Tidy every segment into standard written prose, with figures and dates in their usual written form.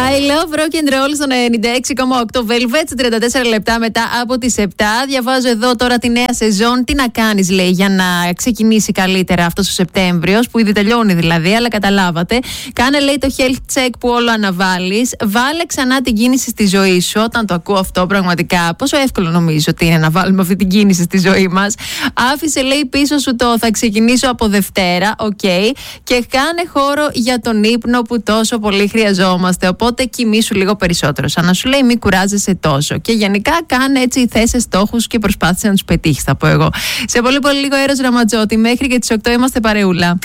I love rock and roll στο 96,8 Velvet, 34 λεπτά μετά από τις 7. Διαβάζω εδώ τώρα τη νέα σεζόν. Τι να κάνεις, λέει, για να ξεκινήσει καλύτερα αυτός ο Σεπτέμβριος, που ήδη τελειώνει δηλαδή, αλλά καταλάβατε. Κάνε, λέει, το health check που όλο αναβάλεις. Βάλε ξανά την κίνηση στη ζωή σου. Όταν το ακούω αυτό, πραγματικά, πόσο εύκολο νομίζω ότι είναι να βάλουμε αυτή την κίνηση στη ζωή μας. Άφησε, λέει, πίσω σου το θα ξεκινήσω από Δευτέρα, okay, και κάνε χώρο για τον ύπνο που τόσο πολύ χρειαζόμαστε. Οπότε κοιμήσου λίγο περισσότερο. Σαν να σου λέει, μην κουράζεσαι τόσο. Και γενικά κάνε έτσι, θέσαι στόχους και προσπάθησε να τους πετύχεις, θα πω εγώ. Σε πολύ πολύ λίγο Έρος Ραματζότη. Μέχρι και τις 8 είμαστε παρεούλα.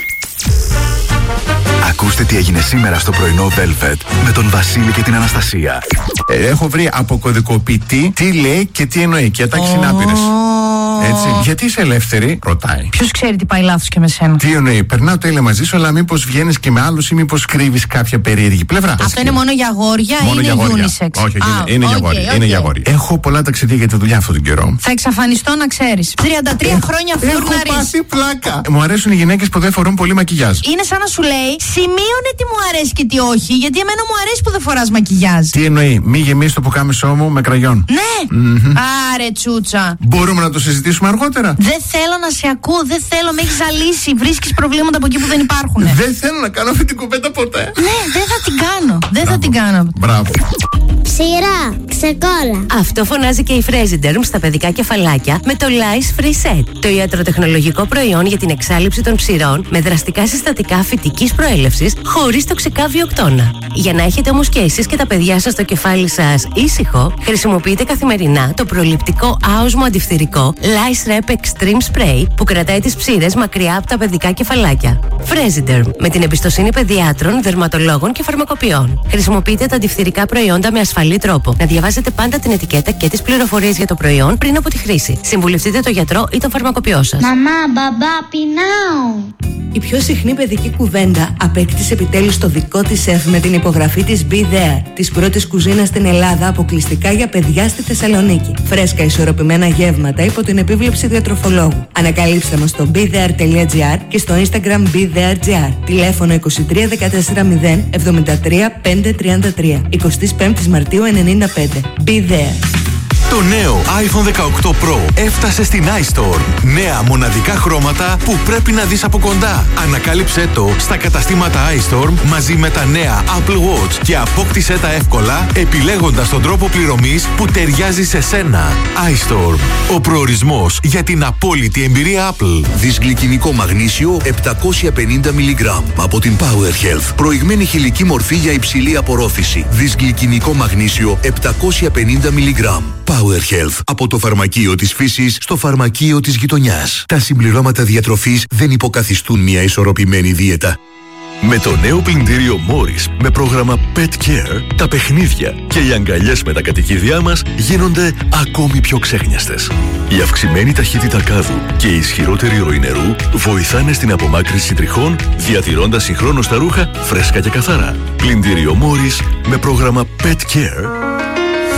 Ακούστε τι έγινε σήμερα στο πρωινό Velvet με τον Βασίλη και την Αναστασία. Έχω βρει αποκωδικοποιητή τι λέει και τι εννοεί. Και ατάξει είναι άπειρες. Έτσι. Γιατί είσαι ελεύθερη, ρωτάει. Ποιος ξέρει τι πάει λάθος και με σένα. Τι εννοεί, περνάω τέλεια μαζί σου, αλλά μήπως βγαίνεις και με άλλους ή μήπως κρύβεις κάποια περίεργη πλευρά. Αυτό είναι μόνο για αγόρια ή είναι unisex? Όχι, είναι για αγόρια. Είναι για αγόρια. Έχω πολλά ταξίδια για τη δουλειά αυτόν τον καιρό. Θα εξαφανιστώ, να ξέρεις. 33 χρόνια φούρναρης. Έχω πάθει πλάκα. Μου αρέσουν οι γυναίκες που δεν φορούν πολύ μακιγιάζ. Είναι σαν να σου λέει, σημείωνε τι μου αρέσει και τι όχι, γιατί εμένα μου αρέσει που δεν φοράς μακιγιάζ. Τι εννοεί, μη γεμίσει το πουκάμισό μου με κραγιόν. Ναι. Άρε τσούτσα. Μπορούμε να το συζητήσουμε αργότερα. Δεν θέλω να σε ακούω, δεν θέλω, με έχεις ζαλίσει. Βρίσκεις προβλήματα από εκεί που δεν υπάρχουν. Δεν θέλω να κάνω αυτή την κουβέντα ποτέ. Ναι, δεν θα την κάνω. Δεν θα την κάνω. Μπράβο. Ψηρά, ξεκόλα. Αυτό φωνάζει και η Fresiderm στα παιδικά κεφαλάκια με το Lice Free Set. Το ιατροτεχνολογικό προϊόν για την εξάλειψη των ψηρών με δραστικά συστατικά φυτικής προέλευσης χωρίς τοξικά βιοκτώνα. Για να έχετε όμως και εσείς και τα παιδιά σας το κεφάλι σας ήσυχο, χρησιμοποιείτε καθημερινά το προληπτικό άοσμο αντιφθυρικό Lice Rep Extreme Spray που κρατάει τις ψήρες μακριά από τα παιδικά κεφαλάκια. Fresiderm, με την εμπιστοσύνη παιδιάτρων, δερματολόγων και φαρμακοποιών. Χρησιμοποιείτε τα αντιφθυρικά προϊόντα με ασφαλή τρόπο. Να διαβάζετε πάντα την ετικέτα και τις πληροφορίες για το προϊόν πριν από τη χρήση. Συμβουλευτείτε τον γιατρό ή τον φαρμακοποιό σας. Μαμά, μπαμπά, πεινάω. Η πιο συχνή παιδική κουβέντα απέκτησε επιτέλους το δικό της σεφ με την υπογραφή της Be There, της πρώτης κουζίνας στην Ελλάδα αποκλειστικά για παιδιά στη Θεσσαλονίκη. Φρέσκα ισορροπημένα γεύματα υπό την επίβλεψη διατροφολόγου. Ανακαλύψτε μας στο BeThere.gr και στο Instagram BeThere.gr. Τηλέφωνο 23 14 0 73 533. 25 Μαρτίου 95. Be There. Το νέο iPhone 18 Pro έφτασε στην iStore. Νέα μοναδικά χρώματα που πρέπει να δεις από κοντά. Ανακάλυψέ το στα καταστήματα iStore μαζί με τα νέα Apple Watch και απόκτησέ τα εύκολα επιλέγοντας τον τρόπο πληρωμής που ταιριάζει σε σένα. iStore. Ο προορισμός για την απόλυτη εμπειρία Apple. Δυσγλυκινικό μαγνήσιο 750 mg από την Power Health. Προηγμένη χηλική μορφή για υψηλή απορρόφηση. Δυσγλυκινικό μαγνήσιο 750 mg. Power Health. Από το φαρμακείο της φύσης στο φαρμακείο της γειτονιάς. Τα συμπληρώματα διατροφής δεν υποκαθιστούν μια ισορροπημένη δίαιτα. Με το νέο πλυντήριο Morris με πρόγραμμα Pet Care, τα παιχνίδια και οι αγκαλιές με τα κατοικίδια μας γίνονται ακόμη πιο ξέχνιαστες. Η αυξημένη ταχύτητα κάδου και η ισχυρότερη ροή νερού βοηθάνε στην απομάκρυνση τριχών, διατηρώντας συγχρόνως τα ρούχα φρέσκα και καθαρά. Πλυντήριο Morris με πρόγραμμα Pet Care